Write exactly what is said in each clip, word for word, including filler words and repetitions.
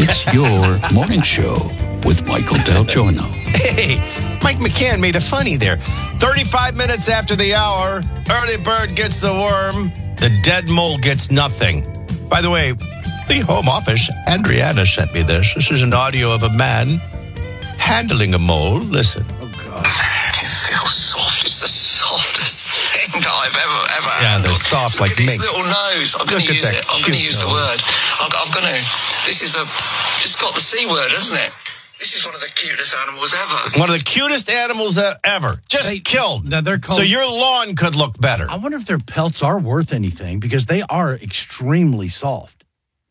It's your morning show with Michael Del Giorno. Hey, Mike McCann made a funny there. thirty-five minutes after the hour, early bird gets the worm, the dead mole gets nothing. By the way, the Home Office, Andriana sent me this. This is an audio of a man handling a mole. Listen. Oh, God. It feels soft. It's the softest thing that I've ever, ever Yeah, handled. they're soft Look like at mink. his little nose. I'm going to use it. I'm going to use the word. I'm, I'm going to. This is a. It's got the C word, isn't it? This is one of the cutest animals ever. One of the cutest animals uh, ever. Just They- killed. now they're called- So your lawn could look better. I wonder if their pelts are worth anything because they are extremely soft.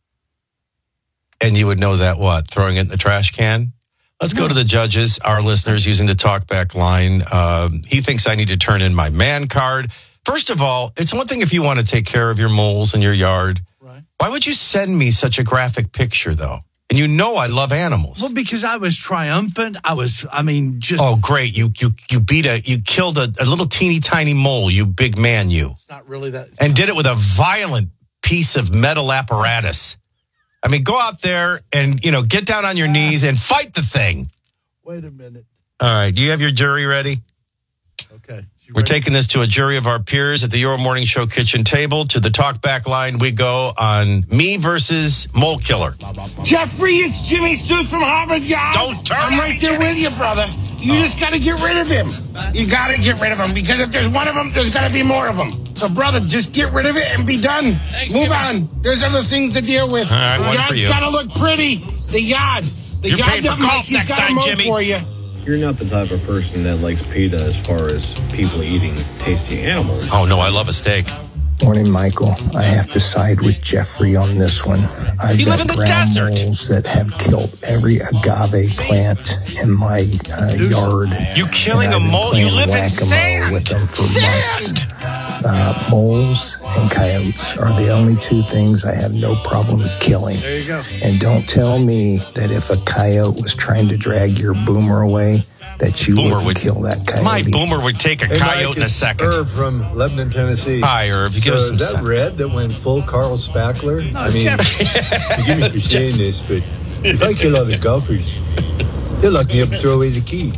And you would know that what? Throwing it in the trash can? Let's go to the judges, our listeners using the talkback line. Um, he thinks I need to turn in my man card. First of all, it's one thing if you want to take care of your moles in your yard. Right. Why would you send me such a graphic picture, though? And you know I love animals. Well, because I was triumphant. I was, I mean, just. Oh, great. You you you beat a, you killed a, a little teeny tiny mole, you big man, you. It's not really that. And did it with a violent piece of metal apparatus. I mean, go out there and, you know, get down on your knees and fight the thing. Wait a minute. All right. Do you have your jury ready? Okay. You We're ready? taking this to a jury of our peers at the Euro Morning Show kitchen table. To the talkback line, we go on me versus Mole Killer. Jeffrey, it's Jimmy Stoops from Harvard, y'all. Don't turn I'm on right me, there Jimmy. with you, brother. You just got to get rid of him. You got to get rid of him because if there's one of them, there's got to be more of them. So, brother, just get rid of it and be done. Move on. There's other things to deal with. All right, the one for yard's you. got to look pretty. The yard. The You're yard paid for that golf Mikey's next gotta time, mow Jimmy. For you. You're not the type of person that likes PETA as far as people eating tasty animals. Oh, no, I love a steak. Morning, Michael. I have to side with Jeffrey on this one. I've You live got in the ground desert. moles that have killed every agave plant in my uh, yard. You killing And a I've been mole? You playing live in whack-a-mole sand. with them for Sand. months. Uh, moles and coyotes are the only two things I have no problem killing. There you go. And don't tell me that if a coyote was trying to drag your boomer away, that you Boomer wouldn't would- kill that coyote. My boomer would take a Hey, coyote Mike, in a it's second. Irv from Lebanon, Tennessee. Hi, Irv. You give so us some is that sense. red that went full Carl Spackler? I mean, forgive me for saying this, but if I kill all the golfers, they'll lock me up and throw away the key.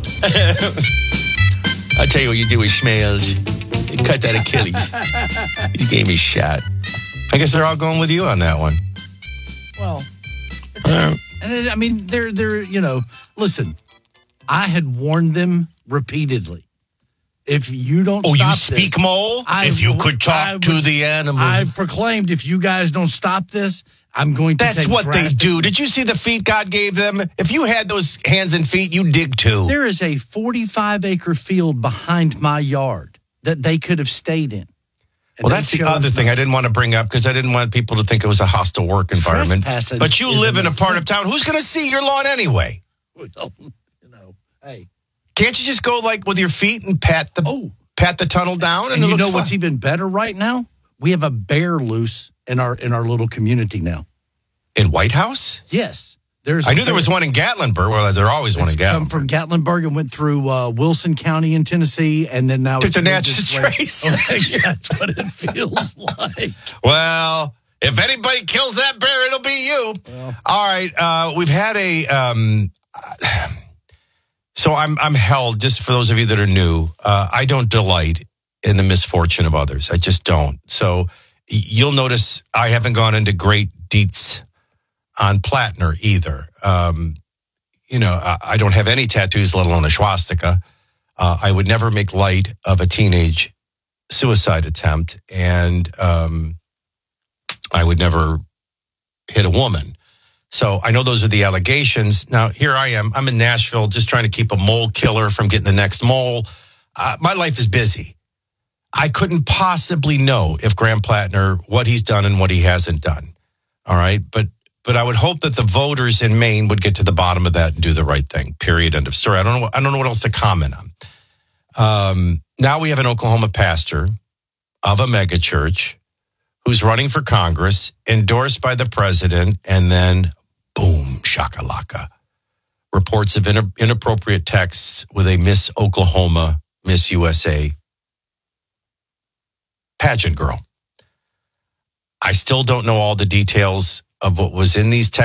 I'll tell you what you do with Schmales. You cut that Achilles. You gave me a shot. I guess they're all going with you on that one. Well, it's, Uh, and it, I mean, they're, they're, you know, listen, I had warned them repeatedly. If you don't Oh, you stop speak this, mole? I- If you could talk I to was- the animal. I proclaimed if you guys don't stop this, I'm going to That's take what they drastic- do. Did you see the feet God gave them? If you had those hands and feet, you dig too. There is a forty-five acre field behind my yard that they could have stayed in. And Well, they that's the chose other thing not I didn't want to bring up because I didn't want people to think it was a hostile work environment. Trespassing But you is live in an a part of town. Who's going to see your lawn anyway? Well, you know, hey. Can't you just go like with your feet and pat the Oh. pat the tunnel down? And, And it you looks know what's fine? even better right now? We have a bear loose in our in our little community now. In White House? Yes. There's I a knew there bear. was one in Gatlinburg. Well, there's always one in It's come Gatlinburg. from Gatlinburg and went through uh, Wilson County in Tennessee, and then now Took it's the moved Natchez this way. Trace. Oh, that's what it feels like. Well, if anybody kills that bear, it'll be you. All right. Uh, we've had a. Um, so I'm I'm held. Just for those of you that are new, uh, I don't delight in the misfortune of others. I just don't. So y- you'll notice I haven't gone into great deets on Plattner either. Um, you know, I, I don't have any tattoos, let alone a swastika. Uh, I would never make light of a teenage suicide attempt, and um, I would never hit a woman. So I know those are the allegations. Now, here I am. I'm in Nashville just trying to keep a mole killer from getting the next mole. Uh, my life is busy. I couldn't possibly know if Graham Plattner, what he's done and what he hasn't done. All right. But but I would hope that the voters in Maine would get to the bottom of that and do the right thing. Period. End of story. I don't know. I don't know what else to comment on. Um, now we have an Oklahoma pastor of a megachurch who's running for Congress, endorsed by the president, and then boom, shakalaka. Reports of in- inappropriate texts with a Miss Oklahoma, Miss U S A pageant girl. I still don't know all the details of what was in these texts.